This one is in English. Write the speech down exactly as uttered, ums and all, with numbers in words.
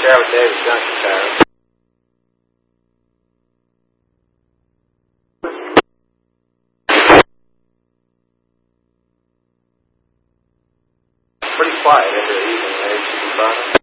share with David Junction Tire. Pretty quiet into the evening, maybe, should be fun.